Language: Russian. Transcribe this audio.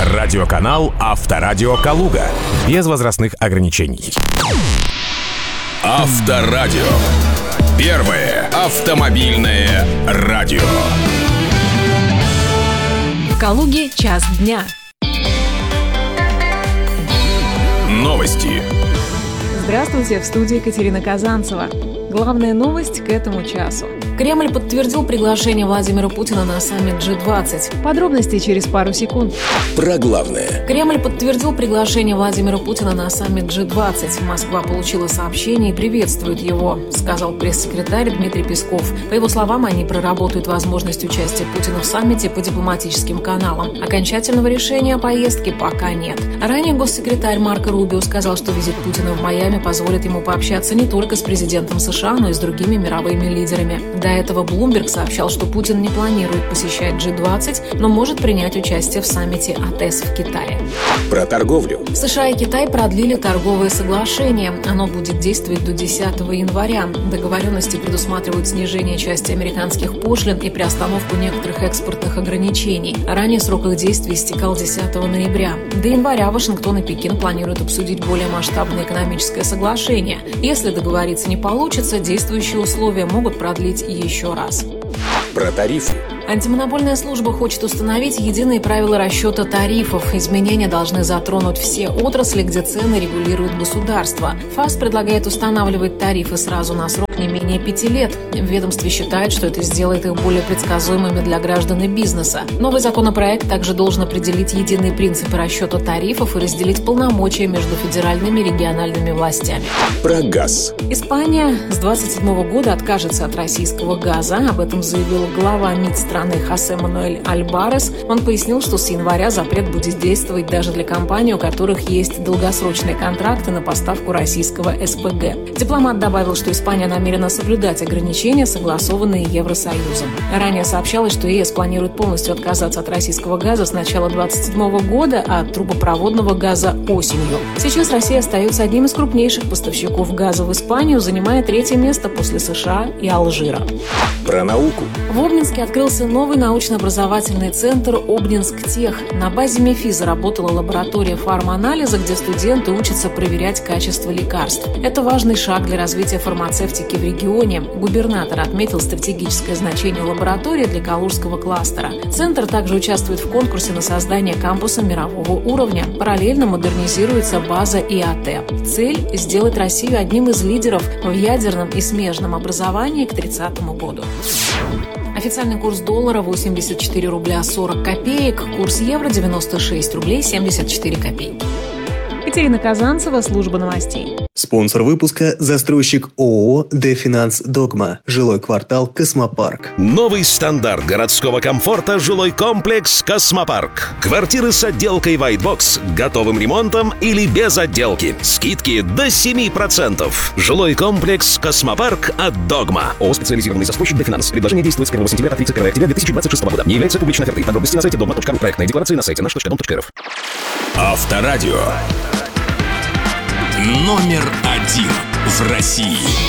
Радиоканал «Авторадио Калуга». Без возрастных ограничений. Авторадио. Первое автомобильное радио. В Калуге час дня. Новости. Здравствуйте, в студии Екатерина Казанцева. Главная новость к этому часу. Кремль подтвердил приглашение Владимира Путина на саммит G20. Подробности через пару секунд. Про главное. Кремль подтвердил приглашение Владимира Путина на саммит G20. Москва получила сообщение и приветствует его, сказал пресс-секретарь Дмитрий Песков. По его словам, они проработают возможность участия Путина в саммите по дипломатическим каналам. Окончательного решения о поездке пока нет. Ранее госсекретарь Марко Рубио сказал, что визит Путина в Майами позволит ему пообщаться не только с президентом США, но и с другими мировыми лидерами. До этого Bloomberg сообщал, что Путин не планирует посещать G20, но может принять участие в саммите АТЭС в Китае. Про торговлю. США и Китай продлили торговое соглашение. Оно будет действовать до 10 января. Договоренности предусматривают снижение части американских пошлин и приостановку некоторых экспортных ограничений. Ранее срок их действия истекал 10 ноября. До января Вашингтон и Пекин планируют обсудить более масштабное экономическое соглашение. Если договориться не получится, действующие условия могут продлить еще раз. Про тарифы. Антимонопольная служба хочет установить единые правила расчета тарифов. Изменения должны затронуть все отрасли, где цены регулирует государство. ФАС предлагает устанавливать тарифы сразу на срок не менее 5 лет. В ведомстве считают, что это сделает их более предсказуемыми для граждан и бизнеса. Новый законопроект также должен определить единые принципы расчета тарифов и разделить полномочия между федеральными и региональными властями. Про газ. Испания с 2027 года откажется от российского газа. Об этом заявил глава МИД страны Хосе Мануэль Альбарес. Он пояснил, что с января запрет будет действовать даже для компаний, у которых есть долгосрочные контракты на поставку российского СПГ. Дипломат добавил, что Испания намерена соблюдать ограничения, согласованные Евросоюзом. Ранее сообщалось, что ЕС планирует полностью отказаться от российского газа с начала 2027 года, а от трубопроводного газа осенью. Сейчас Россия остается одним из крупнейших поставщиков газа в Испанию, занимая 3-е место после США и Алжира. Про науку. В Обнинске открылся новый научно-образовательный центр «Обнинск-Тех». На базе МИФИ заработала лаборатория фарманализа, где студенты учатся проверять качество лекарств. Это важный шаг для развития фармацевтики в регионе. Губернатор отметил стратегическое значение лаборатории для Калужского кластера. Центр также участвует в конкурсе на создание кампуса мирового уровня. Параллельно модернизируется база ИАТ. Цель – сделать Россию одним из лидеров в ядерном и смежном образовании к 30 году. Официальный курс доллара 84 рубля 40 копеек, курс евро 96 рублей 74 копейки. Екатерина Казанцева, служба новостей. Спонсор выпуска – застройщик ООО «Дефинанс Догма». Жилой квартал «Космопарк». Новый стандарт городского комфорта жилой комплекс «Космопарк». Квартиры с отделкой White Box, готовым ремонтом или без отделки. Скидки до 7%. Жилой комплекс «Космопарк» от «Догма». ООО «Специализированный застройщик Дефинанс». Предложение действует с 1 сентября по 31 октября 2026 года. Не является публичной офертой. Подробности на сайте dogma.ru. Проектная декларация на сайте наш.дом.рф. Авторадио. Номер 1 в России.